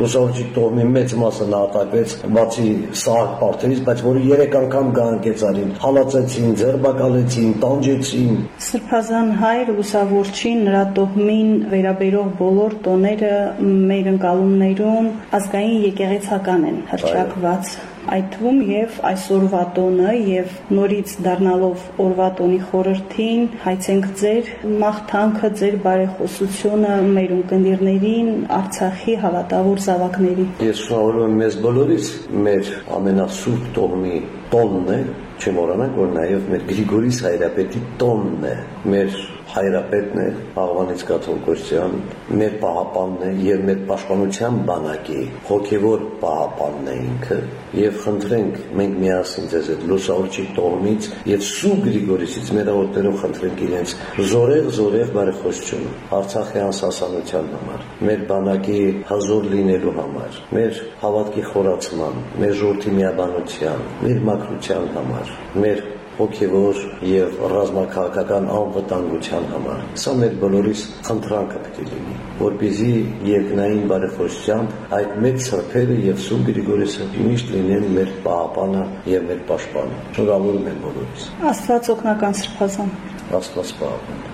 լուսավորչի տոհմի մեծ մասը նահատակվեց բացի սաղ պարտերից, բայց որը 3 անգամ գանկեց արին, հալածեցին, ձերբակալեցին, տանջեցին։ Սրբազան հայր լուսավորչին, նրա տոհմին վերաբերող բոլոր տոները մեր ընկալումներում ազգային եկեղեցական են հռչակված, այդ թվում եւ այսօրվա տոնը եւ նորից դառնալով օրվա տոնի խորհրդին հայցենք ձեր մաղթանքը, ձեր բարեխոսությունը մեր ունկնդիրներին, Արցախի հավատավոր զավակների։ Ես շնորհավորում եմ մեզ բոլորից, մեր ամենասուրբ տոհմի տոնն է, չեմ մոռանանք, որ նաև մեր Գրիգորիս հայրապետի տոնն է, մեր հայրապետն է Աղվանից կաթողիկոսության, մեր պահապանն է եւ մեր պաշտպանության բանակի հոգեվոր պահապանն է ինքը եւ խնդրենք մենք միասին ձեզ այդ լուսավորչի տոհմից եւ Սուրբ Գրիգորիսից մեր աղոթներով խնդրենք իրենց զորեղ բարեխոսություն Արցախի անսասանության համար, մեր բանակի հազոր լինելու համար, մեր հավատքի խորացման, մեր ժողովրդի միաբանության, մեր մաքրության համար, մեր հոգևոր եւ ռազմաքաղաքական անվտանգության համար։ Սա մեր բոլորիս խնդրանքը պետք է լինի, որպեսզի երկնային բարեխոսությամբ այդ մեծ սրբերը եւ Սուրբ Գրիգորիսը միշտ լինեն մեր պահապանը եւ մեր պաշտպանը։ Շնորհավորում եմ բոլորիս։ Աստված օգնական սրբազան։ Աստված պահապան։